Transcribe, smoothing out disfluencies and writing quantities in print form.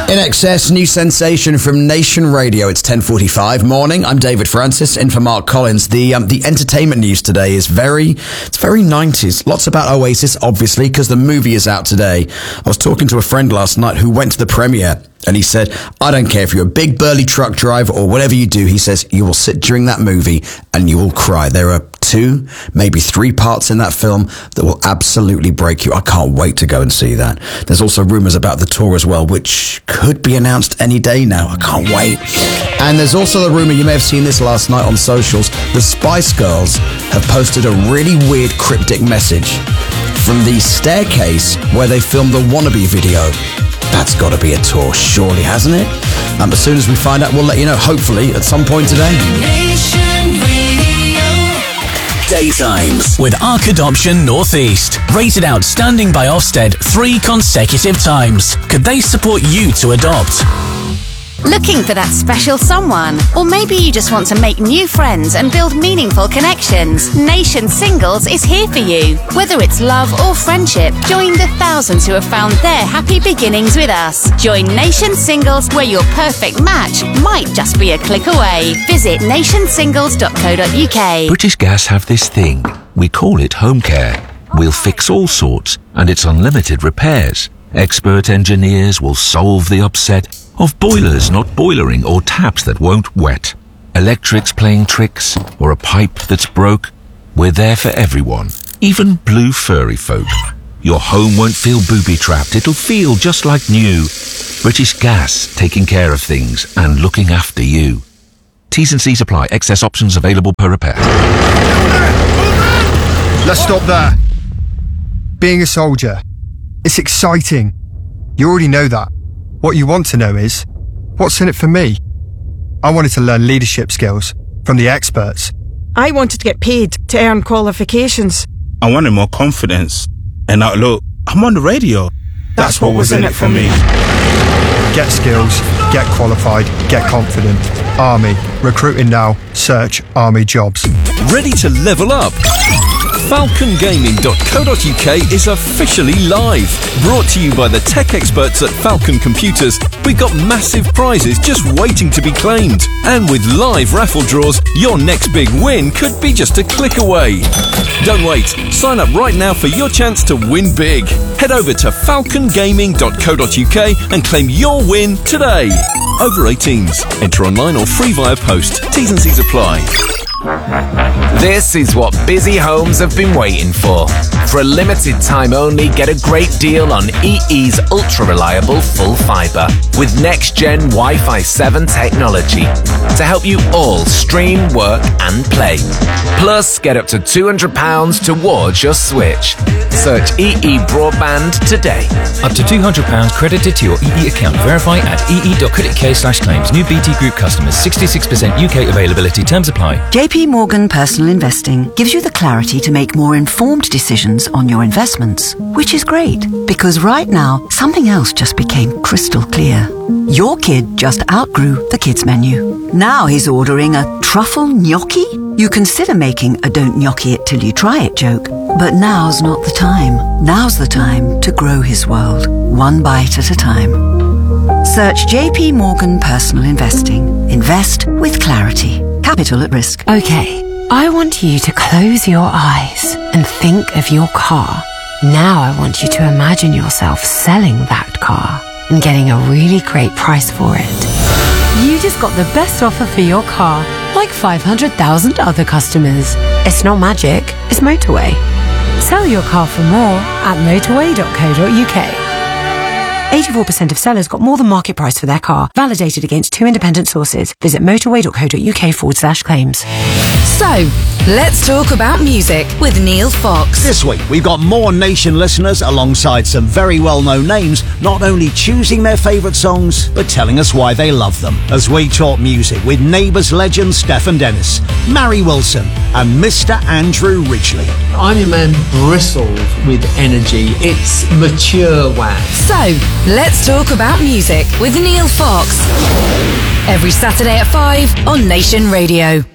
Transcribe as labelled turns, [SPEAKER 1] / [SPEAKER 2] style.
[SPEAKER 1] INXS, new sensation from Nation Radio. It's 10:45 morning. I'm David Francis, in for Mark Collins. The entertainment news today is very 90s. Lots about Oasis, obviously, because the movie is out today. I was talking to a friend last night who went to the premiere, and he said, I don't care if you're a big burly truck driver or whatever you do. He says, you will sit during that movie and you will cry. There are 2, maybe 3 parts in that film that will absolutely break you. I can't wait to go and see that. There's also rumours about the tour as well, which could be announced any day now. I can't wait. And there's also the rumour, you may have seen this last night on socials, the Spice Girls have posted a really weird cryptic message from the staircase where they filmed the Wannabe video. That's got to be a tour, surely, hasn't it? As soon as we find out, we'll let you know, hopefully, at some point today.
[SPEAKER 2] Nation Radio.
[SPEAKER 3] Daytimes with Arc Adoption Northeast. Rated outstanding by Ofsted 3 consecutive times. Could they support you to adopt?
[SPEAKER 4] Looking for that special someone? Or maybe you just want to make new friends and build meaningful connections. Nation Singles is here for you. Whether it's love or friendship, join the thousands who have found their happy beginnings with us. Join Nation Singles, where your perfect match might just be a click away. Visit nationsingles.co.uk.
[SPEAKER 5] British Gas have this thing. We call it home care. We'll fix all sorts, and it's unlimited repairs. Expert engineers will solve the upset of boilers not boilering or taps that won't wet. Electrics playing tricks or a pipe that's broke. We're there for everyone, even blue furry folk. Your home won't feel booby-trapped. It'll feel just like new. British Gas, taking care of things and looking after you. T's and C's apply. Excess options available per repair.
[SPEAKER 6] Let's stop there. Being a soldier, it's exciting. You already know that. What you want to know is, what's in it for me? I wanted to learn leadership skills from the experts.
[SPEAKER 7] I wanted to get paid to earn qualifications.
[SPEAKER 8] I wanted more confidence. And now look, I'm on the radio. That's what was in it for me.
[SPEAKER 6] Get skills, get qualified, get confident. Army. Recruiting now. Search Army jobs.
[SPEAKER 9] Ready to level up? FalconGaming.co.uk is officially live. Brought to you by the tech experts at Falcon Computers. We've got massive prizes just waiting to be claimed. And with live raffle draws, your next big win could be just a click away. Don't wait. Sign up right now for your chance to win big. Head over to FalconGaming.co.uk and claim your win today. Over 18s. Enter online or free via post. T's and C's apply.
[SPEAKER 10] This is what busy homes have been waiting for. For a limited time only, get a great deal on EE's ultra-reliable full fibre with next-gen Wi-Fi 7 technology to help you all stream, work and play. Plus, get up to £200 towards your switch. Search EE Broadband today.
[SPEAKER 11] Up to £200 credited to your EE account. Verify at ee.co.uk/claims. New BT Group customers. 66% UK availability. Terms apply.
[SPEAKER 12] JP Morgan Personal Investing gives you the clarity to make more informed decisions on your investments, which is great because right now something else just became crystal clear. Your kid just outgrew the kids menu. Now he's ordering a truffle gnocchi? You consider making a don't gnocchi it till you try it joke, but now's not the time. Now's the time to grow his world, one bite at a time. Search JP Morgan Personal Investing. Invest with clarity. Capital at risk.
[SPEAKER 13] Okay, I want you to close your eyes and think of your car. Now I want you to imagine yourself selling that car and getting a really great price for it. You just got the best offer for your car, like 500,000 other customers. It's not magic, it's Motorway. Sell your car for more at motorway.co.uk. 84% of sellers got more than market price for their car, validated against 2 independent sources. Visit motorway.co.uk/claims.
[SPEAKER 2] So, let's talk about music with Neil Fox.
[SPEAKER 14] This week, we've got more Nation listeners alongside some very well-known names, not only choosing their favourite songs, but telling us why they love them. As we talk music with Neighbours legend Stefan Dennis, Mary Wilson, and Mr. Andrew Ridgeley.
[SPEAKER 15] I'm a man bristled with energy. It's mature wax.
[SPEAKER 2] So, let's talk about music with Neil Fox. Every Saturday at 5 on Nation Radio.